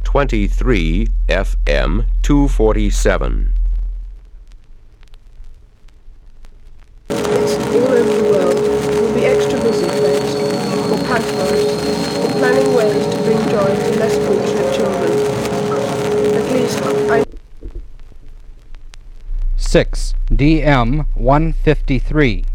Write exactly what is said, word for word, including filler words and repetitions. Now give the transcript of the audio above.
twenty-three F M two forty-seven. It's all over the world. We'll be extra busy, thanks, or pantomimes, or planning ways to bring joy to less fortunate children. At least, I... six D M one fifty-three.